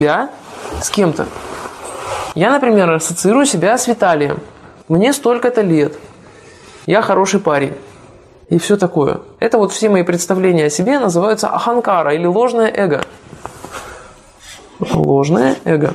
себя с кем-то. Я, например, ассоциирую себя с Виталием. Мне столько-то лет. Я хороший парень. И все такое. Это вот все мои представления о себе называются аханкара или ложное эго. Ложное эго.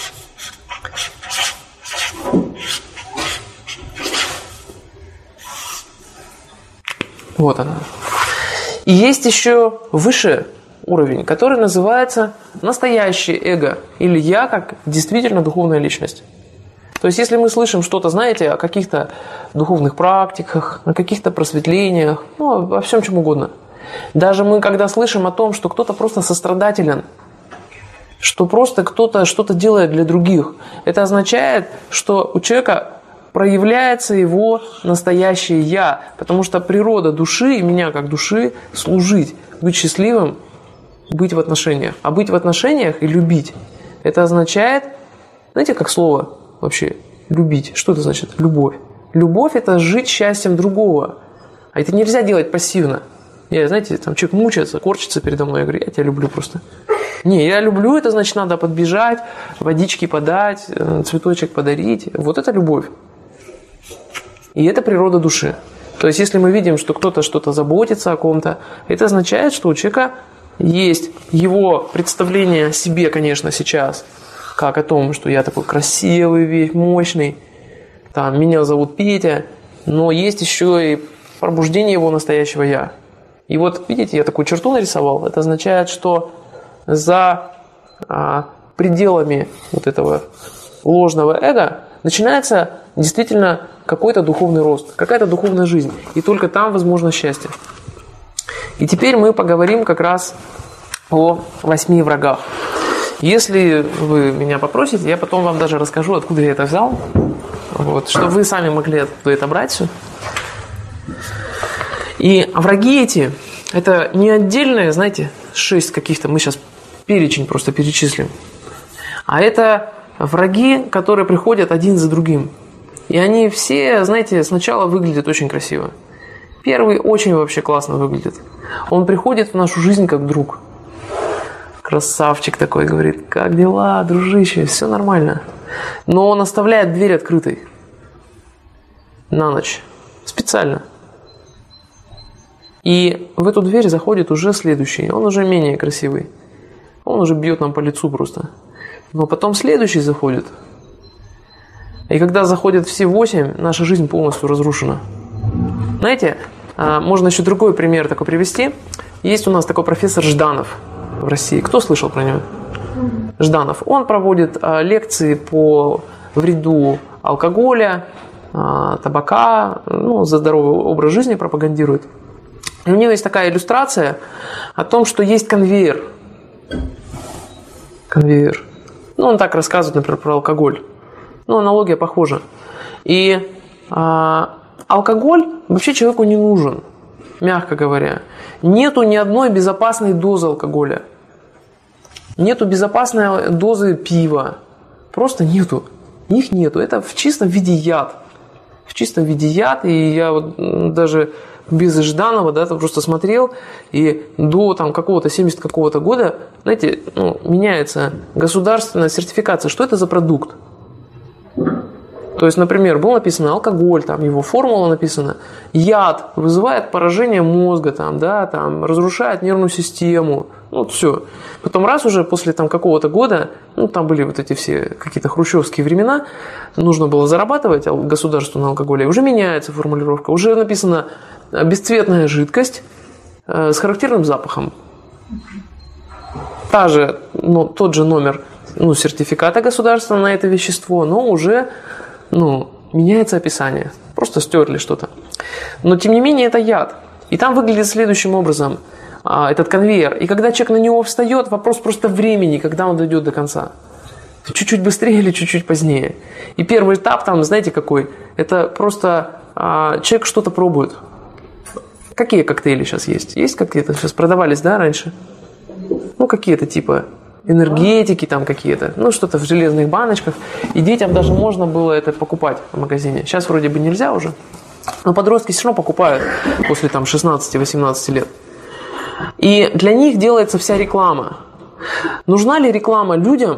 Вот она. И есть еще выше уровень, который называется настоящее эго. Или я как действительно духовная личность. То есть, если мы слышим что-то, знаете, о каких-то духовных практиках, о каких-то просветлениях, ну, о всем чем угодно. Даже мы, когда слышим о том, что кто-то просто сострадателен, что просто кто-то что-то делает для других, это означает, что у человека проявляется его настоящее «я», потому что природа души и меня как души – служить, быть счастливым, быть в отношениях. А быть в отношениях и любить – это означает, знаете, как слово вообще «любить». Что это значит? Любовь. Любовь – это жить счастьем другого. А это нельзя делать пассивно. Я, знаете, там человек мучается, корчится передо мной, я говорю, я тебя люблю просто. Не, я люблю, это значит, надо подбежать, водички подать, цветочек подарить. Вот это любовь. И это природа души. То есть, если мы видим, что кто-то что-то заботится о ком-то, это означает, что у человека есть его представление о себе, конечно, сейчас, как о том, что я такой красивый, весь мощный, там, меня зовут Петя, но есть еще и пробуждение его настоящего «я». И вот, видите, я такую черту нарисовал. Это означает, что за пределами вот этого ложного эго начинается действительно какой-то духовный рост, какая-то духовная жизнь. И только там возможно счастье. И теперь мы поговорим как раз о 8 врагах. Если вы меня попросите, я потом вам даже расскажу, откуда я это взял. Вот, чтобы вы сами могли оттуда это брать все. И враги эти, это не отдельные, знаете, 6 каких-то, мы сейчас перечень просто перечислим. А это враги, которые приходят один за другим. И они все, знаете, сначала выглядят очень красиво. Первый очень вообще классно выглядит. Он приходит в нашу жизнь как друг. Красавчик такой, говорит, как дела, дружище, все нормально. Но он оставляет дверь открытой на ночь. Специально. И в эту дверь заходит уже следующий. Он уже менее красивый. Он уже бьет нам по лицу просто. Но потом следующий заходит. И когда заходят все 8, наша жизнь полностью разрушена. Знаете, можно еще другой пример такой привести. Есть у нас такой профессор Жданов в России. Кто слышал про него? Жданов. Он проводит лекции по вреду алкоголя, табака, за здоровый образ жизни пропагандирует. И у него есть такая иллюстрация о том, что есть конвейер. Конвейер. Он так рассказывает, например, про алкоголь. Аналогия похожа. И алкоголь вообще человеку не нужен, мягко говоря. Нету ни одной безопасной дозы алкоголя. Нету безопасной дозы пива. Просто нету. Их нету. Это в чистом виде яд. В чистом виде яд. И я вот даже без Жданова, просто смотрел, и до какого-то 70 какого-то года, знаете, меняется государственная сертификация. Что это за продукт? То есть, например, было написано алкоголь, его формула написана, яд вызывает поражение мозга, разрушает нервную систему, все. Потом раз уже после какого-то года, там были вот эти все какие-то хрущевские времена, нужно было зарабатывать государству на алкоголе, уже меняется формулировка, уже написано бесцветная жидкость с характерным запахом. Тот же номер сертификата государства на это вещество, но уже меняется описание. Просто стерли что-то. Но тем не менее это яд. И там выглядит следующим образом этот конвейер. И когда человек на него встает, вопрос просто времени, когда он дойдет до конца. Чуть-чуть быстрее или чуть-чуть позднее. И первый этап знаете какой? Это просто человек что-то пробует. Какие коктейли сейчас есть? Есть какие-то? Сейчас продавались, раньше? Какие-то типа энергетики какие-то, что-то в железных баночках. И детям даже можно было это покупать в магазине. Сейчас вроде бы нельзя уже. Но подростки все равно покупают после 16-18 лет. И для них делается вся реклама. Нужна ли реклама людям,